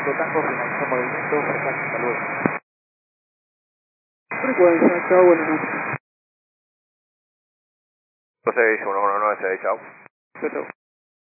Alto Tango, finalizó movimiento, frecuencia, hasta luego. Frecuencia, chao, buenas noches. 6119, chao. Chao, chao.